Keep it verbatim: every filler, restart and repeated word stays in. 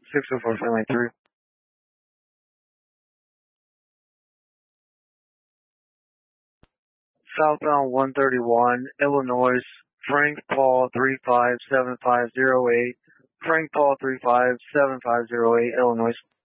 six oh four, family three. Southbound one thirty-one, Illinois, Frank Paul three five seven five zero eight, Frank Paul three five seven five zero eight, Illinois.